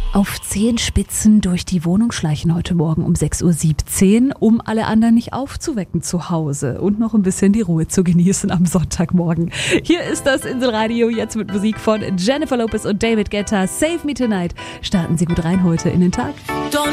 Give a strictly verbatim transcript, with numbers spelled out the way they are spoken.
Auf Zehenspitzen durch die Wohnung schleichen heute Morgen um sechs Uhr siebzehn, um alle anderen nicht aufzuwecken zu Hause und noch ein bisschen die Ruhe zu genießen am Sonntagmorgen. Hier ist das Inselradio, jetzt mit Musik von Jennifer Lopez und David Guetta. Save Me Tonight. Starten Sie gut rein heute in den Tag.